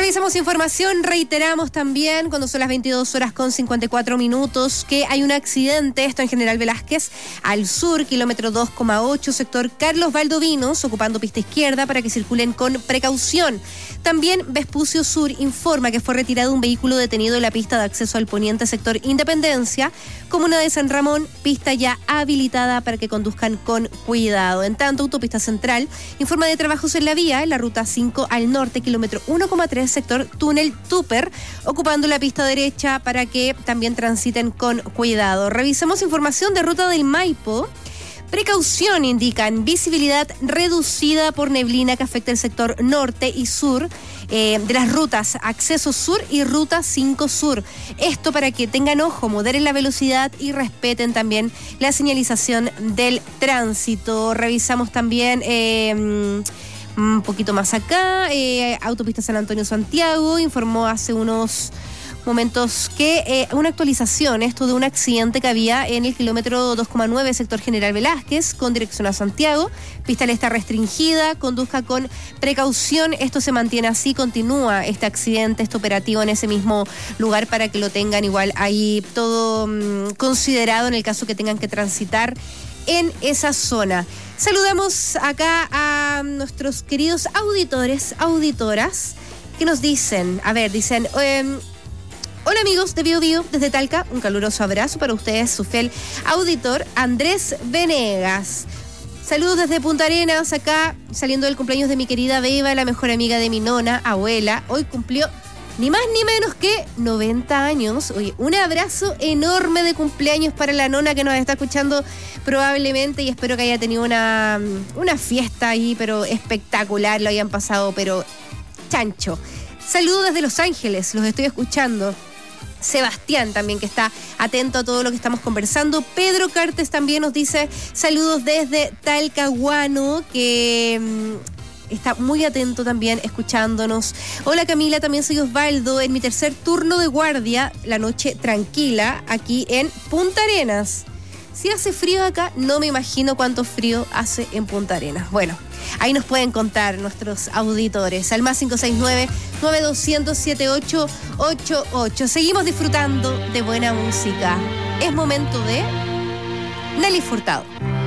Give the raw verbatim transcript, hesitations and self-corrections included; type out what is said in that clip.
Revisamos información, reiteramos también cuando son las veintidós horas con cincuenta y cuatro minutos que hay un accidente, esto en General Velázquez, al sur, kilómetro dos coma ocho, sector Carlos Valdovinos, ocupando pista izquierda para que circulen con precaución. También Vespucio Sur informa que fue retirado un vehículo detenido en la pista de acceso al poniente sector Independencia, comuna de San Ramón, pista ya habilitada para que conduzcan con cuidado. En tanto, Autopista Central informa de trabajos en la vía, en la ruta cinco al norte, kilómetro uno coma tres, sector Túnel Tupper, ocupando la pista derecha para que también transiten con cuidado. Revisamos información de ruta del Maipo. Precaución, indican, visibilidad reducida por neblina que afecta el sector norte y sur eh, de las rutas Acceso Sur y Ruta cinco Sur. Esto para que tengan ojo, moderen la velocidad y respeten también la señalización del tránsito. Revisamos también Eh, un poquito más acá, eh, Autopista San Antonio-Santiago informó hace unos momentos que eh, una actualización, esto de un accidente que había en el kilómetro dos coma nueve, sector General Velázquez, con dirección a Santiago. Pista le está restringida, conduzca con precaución. Esto se mantiene así, continúa este accidente, este operativo en ese mismo lugar para que lo tengan igual ahí todo mmm, considerado en el caso que tengan que transitar en esa zona. Saludamos acá a nuestros queridos auditores, auditoras, que nos dicen, a ver, dicen, eh, hola amigos de Bio Bio, desde Talca, un caluroso abrazo para ustedes, su fiel auditor, Andrés Venegas. Saludos desde Punta Arenas, acá, saliendo del cumpleaños de mi querida Beba, la mejor amiga de mi nona, abuela, hoy cumplió ni más ni menos que noventa años. Oye, un abrazo enorme de cumpleaños para la nona que nos está escuchando probablemente y espero que haya tenido una, una fiesta ahí, pero espectacular, lo hayan pasado, pero chancho. Saludos desde Los Ángeles, los estoy escuchando. Sebastián también, que está atento a todo lo que estamos conversando. Pedro Cartes también nos dice saludos desde Talcahuano, que está muy atento también, escuchándonos. Hola Camila, también soy Osvaldo, en mi tercer turno de guardia, la noche tranquila, aquí en Punta Arenas. Si hace frío acá, no me imagino cuánto frío hace en Punta Arenas. Bueno, ahí nos pueden contar nuestros auditores. Al más cinco seis nueve, nueve dos cero cero, siete ocho ocho ocho. Seguimos disfrutando de buena música. Es momento de Nelly Furtado.